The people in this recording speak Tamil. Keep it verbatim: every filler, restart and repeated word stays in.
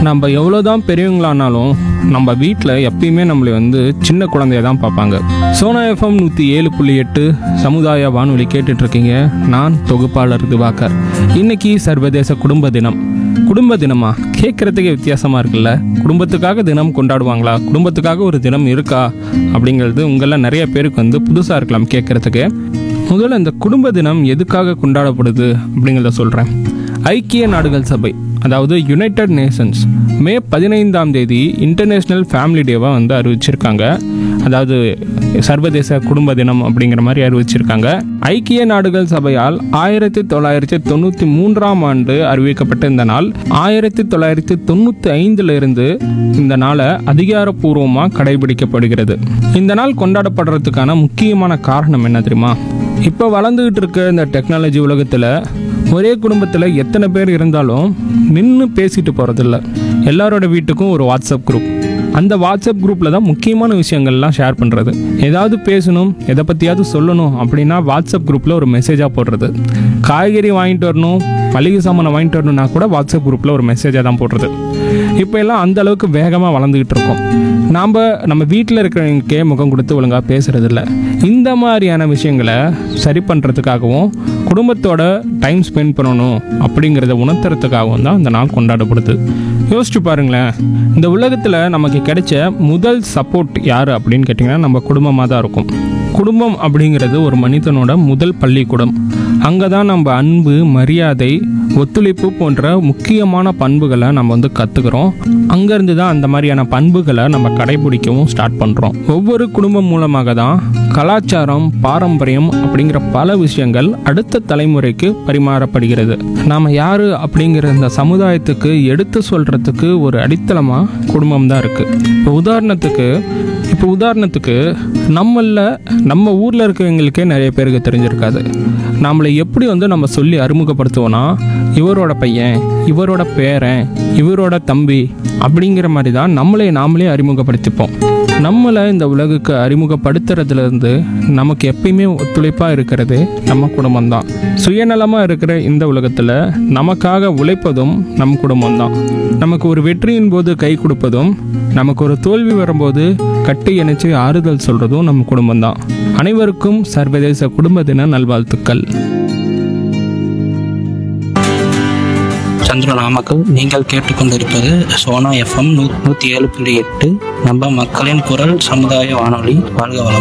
நம்ம எவ்வளோதான் பெரியவங்களானாலும் நம்ம வீட்டில் எப்பயுமே நம்மளை வந்து சின்ன குழந்தைய தான் பார்ப்பாங்க. சோனா எஃப்எம் நூற்றி ஏழு புள்ளி எட்டு சமுதாய வானொலி கேட்டுட்டு இருக்கீங்க. நான் தொகுப்பாளர் திவாகர். இன்னைக்கு சர்வதேச குடும்ப தினம். குடும்ப தினமா கேட்குறதுக்கே வித்தியாசமாக இருக்குல்ல. குடும்பத்துக்காக தினம் கொண்டாடுவாங்களா, குடும்பத்துக்காக ஒரு தினம் இருக்கா அப்படிங்கிறது உங்களில் நிறைய பேருக்கு வந்து புதுசாக இருக்கலாம் கேட்குறதுக்கு. முதல்ல இந்த குடும்ப தினம் எதுக்காக கொண்டாடப்படுது அப்படிங்கிறத சொல்கிறேன். ஐக்கிய நாடுகள் சபை, அதாவது யுனைடெட் நேஷன்ஸ், மே பதினைந்தாம் தேதி இன்டர்நேஷ்னல் ஃபேமிலி டேவாக வந்து அறிவிச்சிருக்காங்க. அதாவது சர்வதேச குடும்ப தினம் அப்படிங்கிற மாதிரி அறிவிச்சிருக்காங்க. ஐக்கிய நாடுகள் சபையால் ஆயிரத்தி தொள்ளாயிரத்தி தொண்ணூற்றி மூன்றாம் ஆண்டு அறிவிக்கப்பட்ட இந்த நாள் ஆயிரத்தி தொள்ளாயிரத்தி தொண்ணூற்றி ஐந்துல இருந்து இந்த நாளை அதிகாரப்பூர்வமாக கடைபிடிக்கப்படுகிறது. இந்த நாள் கொண்டாடப்படுறதுக்கான முக்கியமான காரணம் என்ன தெரியுமா? இப்போ வளர்ந்துகிட்டு இருக்க இந்த டெக்னாலஜி உலகத்தில் ஒரே குடும்பத்தில் எத்தனை பேர் இருந்தாலும் நின்று பேசிட்டு போகிறதில்ல. எல்லாரோட வீட்டுக்கும் ஒரு வாட்ஸ்அப் குரூப். அந்த வாட்ஸ்அப் குரூப்பில் தான் முக்கியமான விஷயங்கள்லாம் ஷேர் பண்ணுறது. ஏதாவது பேசணும், எதை பற்றியாவது சொல்லணும் அப்படின்னா வாட்ஸ்அப் குரூப்பில் ஒரு மெசேஜாக போடுறது. காய்கறி வாங்கிட்டு வரணும், மளிகை சாமானை வாங்கிட்டு வரணும்னா கூட வாட்ஸ்அப் குரூப்பில் ஒரு மெசேஜாக தான் போடுறது. இப்போ எல்லாம் அந்த அளவுக்கு வேகமாக வளர்ந்துக்கிட்டு இருக்கோம். நாம் நம்ம வீட்டில் இருக்கிறவங்களுக்கே முகம் கொடுத்து ஒழுங்காக பேசுகிறதில்ல. இந்த மாதிரியான விஷயங்களை சரி பண்ணுறதுக்காகவும் குடும்பத்தோட டைம் ஸ்பெண்ட் பண்ணணும் அப்படிங்கிறத உணர்த்துறதுக்காகவும் தான் இந்த நாள் கொண்டாடப்படுது. யோசிச்சு பாருங்களேன், இந்த உலகத்தில் நமக்கு கிடைச்ச முதல் சப்போர்ட் யார் அப்படின்னு கேட்டிங்கன்னா நம்ம குடும்பமாக தான் இருக்கும். குடும்பம் அப்படிங்கிறது ஒரு மனிதனோட முதல் பள்ளிக்கூடம். அங்கே தான் நம்ம அன்பு, மரியாதை, ஒத்துழைப்பு போன்ற முக்கியமான பண்புகளை நம்ம வந்து கற்றுக்கிறோம். அங்கேருந்து தான் அந்த மாதிரியான பண்புகளை நம்ம கடைபிடிக்கவும் ஸ்டார்ட் பண்ணுறோம். ஒவ்வொரு குடும்பம் மூலமாக தான் கலாச்சாரம், பாரம்பரியம் அப்படிங்கிற பல விஷயங்கள் அடுத்த தலைமுறைக்கு பரிமாறப்படுகிறது. நாம் யார் அப்படிங்கிற இந்த சமுதாயத்துக்கு எடுத்து சொல்கிறதுக்கு ஒரு அடித்தளமாக குடும்பம் தான் இருக்குது. இப்போ உதாரணத்துக்கு இப்போ உதாரணத்துக்கு நம்மள நம்ம ஊரில் இருக்கிறவங்களுக்கே நிறைய பேருக்கு தெரிஞ்சிருக்காது. நம்மளை எப்படி வந்து நம்ம சொல்லி அறிமுகப்படுத்துவோன்னா, இவரோட பையன், இவரோட பேரன், இவரோட தம்பி அப்படிங்கிற மாதிரி தான் நம்மளே நாமளே அறிமுகப்படுத்திப்போம். நம்மளை இந்த உலகுக்கு அறிமுகப்படுத்துறதுலேருந்து நமக்கு எப்பயுமே ஒத்துழைப்பாக இருக்கிறது நம்ம குடும்பம்தான். சுயநலமாக இருக்கிற இந்த உலகத்தில் நமக்காக உழைப்பதும் நம் குடும்பம்தான். நமக்கு ஒரு வெற்றியின் போது கை கொடுப்பதும், நமக்கு ஒரு தோல்வி வரும்போது கட்டி இணைச்சு ஆறுதல் சொல்கிறதும் நம்ம குடும்பம்தான். அனைவருக்கும் சர்வதேச குடும்ப தின நல்வாழ்த்துக்கள். சந்திர நாமக்கல். நீங்கள் கேட்டுக்கொண்டிருப்பது சோனா எஃப்எம் நூ நூற்றி ஏழு புள்ளி எட்டு நம்ம மக்களின் குரல் சமுதாய வானொலி. வாழ்க வளம்.